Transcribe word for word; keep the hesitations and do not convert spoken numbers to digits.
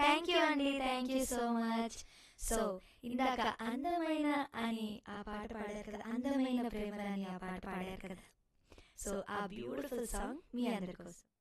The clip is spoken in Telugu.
థ్యాంక్ యూ అండి, thank you so much. So ఇందాక అందమైన అని ఆ పాట పాడారు కదా, అందమైన ప్రేమలని ఆ పాట పాడారు కదా. సో ఆ బ్యూటిఫుల్ సాంగ్ మీ అందరి కోసం.